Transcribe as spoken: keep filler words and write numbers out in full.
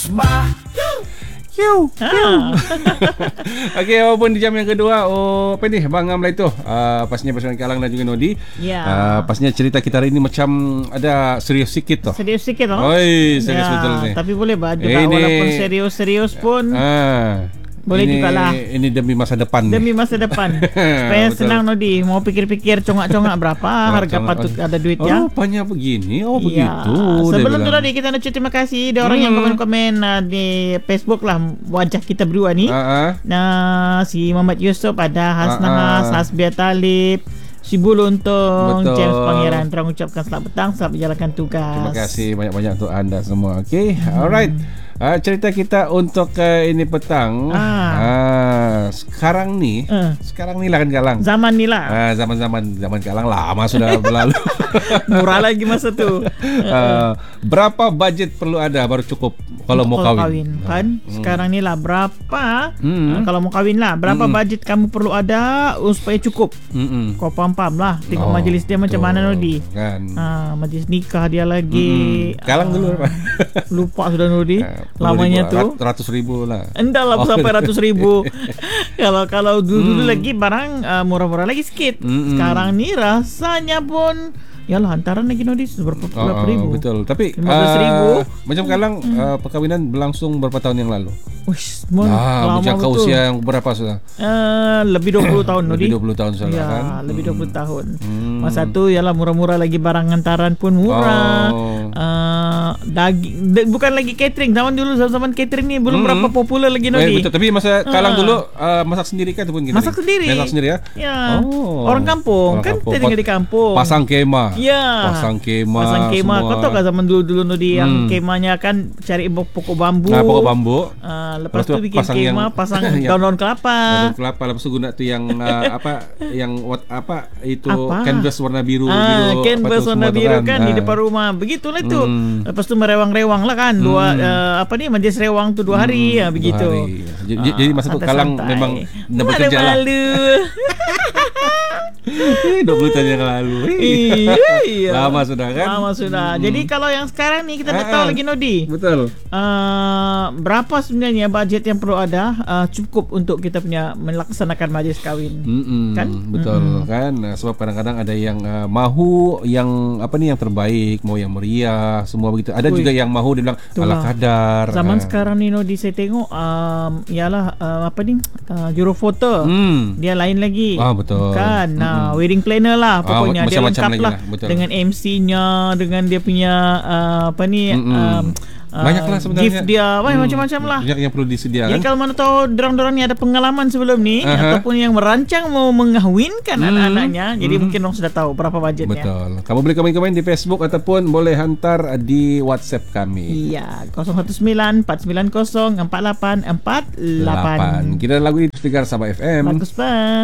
Bah. Kiu, kiu. Okey, walaupun di jam yang kedua, oh apa ni Bang Amlai tu, uh, pastinya bersama Kalang dan juga Nodi. Ya. Uh, pastinya cerita kita hari ini macam ada serius sikit tu. Serius sikit tu. Oi, serius ya, betul ni. Tapi boleh bah juga eh, ini, walaupun serius-serius pun. Uh, Boleh ini, juga lah. Ini demi masa depan. Demi masa depan. Supaya senang Nodi. Mau pikir-pikir congak-congak berapa harga patut ada duitnya. Oh, rupanya begini. Oh, ya. begitu. Sebelum tu Nodi, kita nak ucap terima kasih ada orang hmm. yang komen-komen uh, di Facebook lah wajah kita berdua ni. Uh-huh. Nah, si Muhammad Yusof, ada Hasnahas, uh-huh. Hasbia Talib, si Buluntung, Betul. James Pangeran. Terang ucapkan selamat petang, selamat menjalankan tugas. Terima kasih banyak-banyak untuk anda semua. Okey, hmm. alright. Uh, cerita kita untuk uh, ini petang. Ah. Uh, sekarang ni, uh. sekarang ni lah kan Kalang. Zaman ni lah. Uh, zaman-zaman zaman Kalang lama sudah berlalu. Murah lagi masa tu. Uh, berapa budget perlu ada baru cukup kalau mau kalau kahwin? kahwin kan? Hmm. Sekarang ni lah berapa? Hmm. Uh, kalau mau kahwin lah, berapa hmm. budget kamu perlu ada uh, supaya cukup? Hmm. Kau paham-paham lah. Tengok oh, majlis dia macam mana Nodi. Kan. Uh, majlis nikah dia lagi. Hmm. Kalang dulu. Uh, lupa sudah Nodi. Uh, lamanya ribu, tu ratus ribu lah. Endah lah oh. sampai ratus ribu. Kalau kalau dulu-dulu hmm. lagi barang uh, murah-murah lagi sikit. Hmm. Sekarang ni rasanya pun yalah hantaran lagi Nodi berapa puluh oh, ribu. Betul. Tapi lima belas ribu. Uh, macam Kalang hmm. uh, perkahwinan berlangsung berapa tahun yang lalu? Uish, nah, lama menjangka betul. usia yang berapa sudah? Uh, lebih dua puluh tahun Nodi. Lebih dua puluh tahun sudah ya, kan? lebih dua puluh hmm. tahun. Hmm. Masa tu yalah murah-murah lagi barang hantaran pun murah. Oh. Uh, daging de, bukan lagi catering. Zaman dulu zaman catering ni belum hmm. berapa popular lagi Nodi. Eh, betul. Tapi masa Kalang uh. dulu uh, masak sendiri kan ataupun masak sendiri. Masak sendiri ya? Ya. Oh. Orang kampung. Orang kan kampung. Kita tinggal di kampung. Pasang kemah. Ya. Pasang kemah. Pasang kemah. Semua. Kau tahu kan zaman dulu-dulu Nodi hmm. yang kemahnya kan cari pokok bambu. Nah, pokok bambu. Uh, lepas, lepas tu bikin kemah, yang, pasang daun-daun kelapa. Daun kelapa. Lepas tu guna tu yang uh, apa yang what, apa itu apa? canvas warna biru. Ah, biru canvas warna biru kan, kan ah. di depan rumah. Begitulah tu. Hmm. Lepas tu merewang-rewang lah kan. Dua hmm. uh, apa ni majlis rewang tu dua hari hmm. ya begitu. Hari. Jadi, uh, jadi masa tu Kalang memang nak bekerja lah. dua puluh tahun yang lalu. Iya. Lama sudah kan? Lama sudah. Hmm. Jadi kalau yang sekarang ni kita nak tahu lagi Nodi. Betul. Uh, berapa sebenarnya budget yang perlu ada uh, cukup untuk kita punya melaksanakan majlis kahwin? Mm-mm. Kan? Betul mm-mm. kan? Sebab kadang-kadang ada yang uh, mahu yang apa ni yang terbaik, mau yang meriah, semua begitu. Ada Ui. juga yang mahu dia bilang ala kadar. Zaman uh. sekarang ni Nodi saya tengok um, ialah uh, apa ni uh, juru foto. Mm. Dia lain lagi. Ah betul. Kan? Nah, wedding planner lah pokoknya ah, dia lengkap lah, lah dengan M C-nya, dengan dia punya uh, apa ni um, uh, banyak lah sebenarnya gift dia hmm. macam-macam lah banyak yang perlu disediakan. Jadi kalau mana tahu dorang-dorang ni ada pengalaman sebelum ni uh-huh. ataupun yang merancang mau mengahwinkan hmm. anak-anaknya, jadi hmm. mungkin orang sudah tahu berapa budgetnya. Betul. Kamu boleh komen-komen di Facebook ataupun boleh hantar di WhatsApp kami. Iya, kosong satu sembilan empat sembilan kosong empat lapan empat lapan. Kita lagu di Speaker Sabah F M. Bagus banget.